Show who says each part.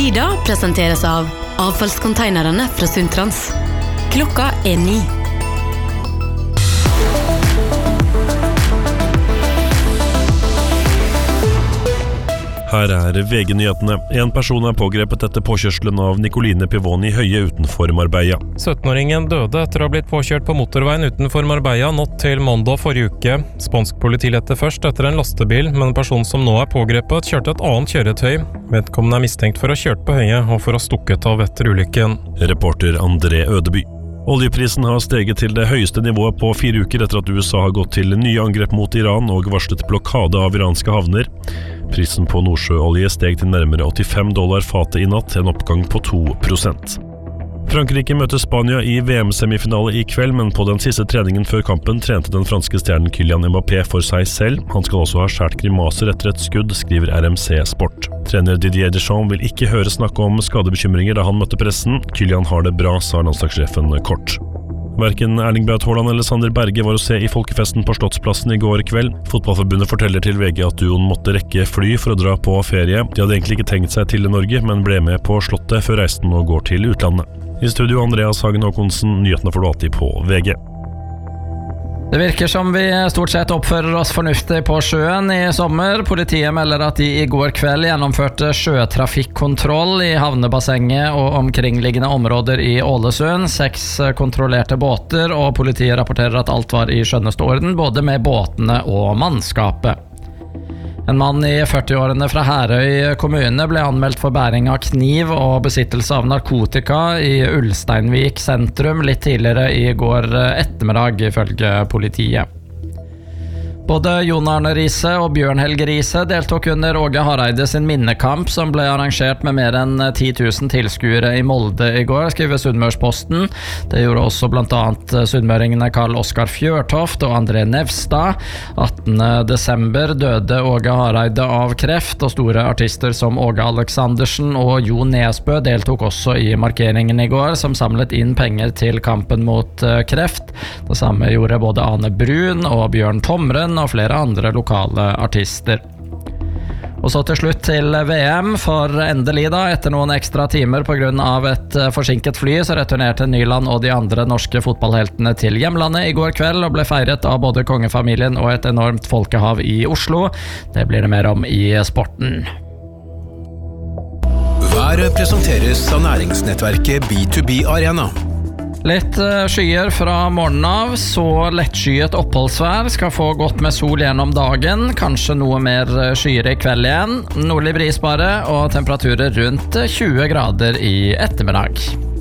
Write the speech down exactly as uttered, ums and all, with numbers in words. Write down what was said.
Speaker 1: Tida presenteres av avfallskonteinerne fra Sundtrans. Klokka er ni.
Speaker 2: Her er V G-nyhetene. En person er pågrepet etter påkjørselen av Nicoline Pivoni Høie utenfor Marbella.
Speaker 3: syttenåringen døde etter å ha blitt påkjørt på motorveien utenfor Marbella natt til mandag forrige uke. Spansk politi lette først etter en lastebil, men en person som nå er pågrepet kjørte et annet kjøretøy. Vedkommende er mistenkt for å ha kjørt på Høie og for å ha stukket av etter ulykken.
Speaker 2: Reporter André Ødeby. Oljeprisen har steget til det høyeste nivået på fire uker etter at U S A har gått til nye angrep mot Iran og varslet blokade av iranske havner. Prisen på nordsjøolje steg til nærmere åttifem dollar fatet i natt, en oppgang på to prosent. Frankrike møter Spania i V M-semifinale i kveld, men på den siste treningen før kampen trente den franske stjernen Kylian Mbappé for seg selv. Han skal også ha skjært grimaser etter et skudd, skriver R M C Sport. Trener Didier Deschamps vil ikke høre snakke om skadebekymringer da han møtte pressen. Kylian har det bra, sa landslagssjefen kort. Hverken Erling Braut Haaland eller Sander Berge var å se i folkefesten på Slottsplassen i går kveld. Fotballforbundet forteller til V G at duoen måtte rekke fly for å dra på ferie. De hadde egentlig ikke tenkt seg til Norge, men ble med på Slottet før reisen og går til utlandet. I studio Andreas Hagen Håkonsen, nyhetene får du alltid på V G.
Speaker 4: Det virker som vi stort sett oppfører oss fornuftig på sjøen i sommer. Politiet melder at de i går kveld gjennomførte sjøtrafikkontroll i havnebassenget og omkringliggende områder i Ålesund. Seks kontrollerte båter, og politiet rapporterer at alt var i skjønneste orden, både med båtene og mannskapet. En mann i førtiårene fra Herøy kommune ble anmeldt for bæring av kniv og besittelse av narkotika i Ulsteinvik sentrum litt tidligere i går ettermiddag, ifølge politiet. Både Jon Arne Riise og Bjørn Helge Riise deltok under Åge Hareide sin minnekamp, som ble arrangert med mer enn ti tusen tilskuere i Molde i går, skriver Sunnmørsposten. Det gjorde også blant annet sunnmøringene Karl Oskar Fjørtoft og André Nevstad. attende desember døde Åge Hareide av kreft, og store artister som Åge Aleksandersen og Jo Nesbø deltok også i markeringen i går, som samlet inn penger til kampen mot kreft. Det samme gjorde både Ane Brun og Bjørn Tomren og flere andre lokale artister. Og så til slutt til V M, for endelig da, etter noen ekstra timer på grunn av et forsinket fly, så returnerte Nyland og de andre norske fotballheltene til hjemlandet i går kveld og ble feiret av både kongefamilien og et enormt folkehav i Oslo. Det blir det mer om i sporten.
Speaker 5: Været presenteres av næringsnettverket B to B Arena.
Speaker 4: Litt skyer fra morgenen av, så lettskyet oppholdsvær, skal få godt med sol gjennom dagen, kanskje noe mer skyer i kveld igjen, nordlig bris bare, og temperaturer rundt tjue grader i ettermiddag.